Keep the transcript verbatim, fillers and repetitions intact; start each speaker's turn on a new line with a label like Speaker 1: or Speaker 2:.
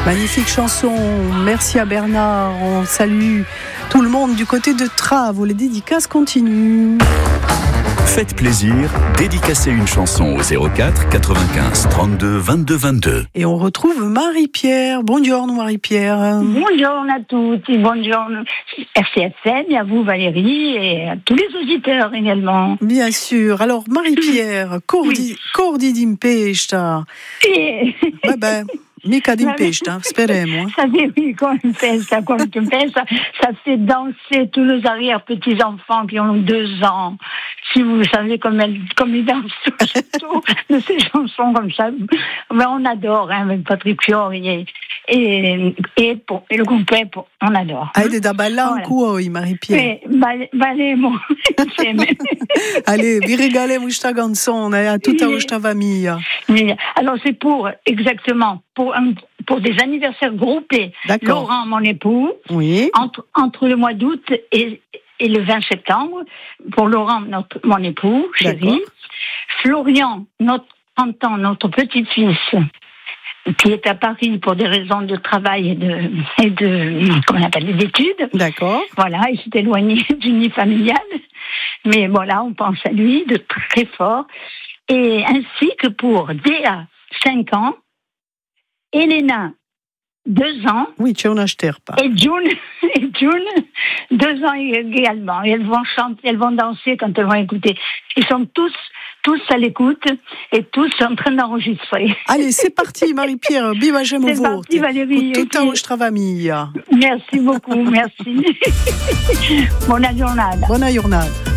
Speaker 1: Magnifique chanson, merci à Bernard, on salue tout le monde du côté de Trave où les dédicaces continuent.
Speaker 2: Faites plaisir, dédicacez une chanson au zéro quatre quatre-vingt-quinze trente-deux vingt-deux vingt-deux.
Speaker 1: Et on retrouve Marie-Pierre. Bonjour Marie-Pierre.
Speaker 3: Bonjour à toutes et bonjour R C F M et à vous Valérie et à tous les auditeurs également.
Speaker 1: Bien sûr. Alors Marie-Pierre, cordi, cordi d'impesta. Beh beh. Mica d'impesta, speriamo.
Speaker 3: Savez-vous qu'on fait ça, qu'on fait ça, ça fait danser tous nos arrière-petits-enfants qui ont deux ans. Si vous savez comme, elle, comme ils dansent tout, de ces chansons comme ça, ben on adore, hein, avec Patrick Fiori et, et, et, pour, et le groupe, on adore.
Speaker 1: Ah, è da ballare un cuore, Marie-Pierre.
Speaker 3: Balemo, insieme.
Speaker 1: Allez, vi regaliamo questa canzone a tutta questa famiglia.
Speaker 3: Alors c'est pour, exactement, pour, un, pour des anniversaires groupés.
Speaker 1: D'accord.
Speaker 3: Laurent, mon époux,
Speaker 1: oui.
Speaker 3: entre, entre le mois d'août et, et le vingt septembre, pour Laurent, notre, mon époux, chéri. Florian, notre trente ans, notre petit-fils, qui est à Paris pour des raisons de travail et de, et de comment on appelle, d'études.
Speaker 1: D'accord.
Speaker 3: Voilà, il s'est éloigné du nid familial. Mais voilà, on pense à lui de très fort. Et ainsi que pour Déa, cinq ans, Elena, deux ans.
Speaker 1: Oui, c'è una sterpa.
Speaker 3: Et June, et June, deux ans également. Et elles vont chanter, elles vont danser quand elles vont écouter. Ils sont tous, tous à l'écoute et tous en train d'enregistrer.
Speaker 1: Allez, c'est parti, Marie-Pierre. Viva Gemo
Speaker 3: C'est parti, Valérie.
Speaker 1: Tutta vostra famiglia.
Speaker 3: Merci beaucoup, merci. Buona giornata.
Speaker 1: Buona giornata.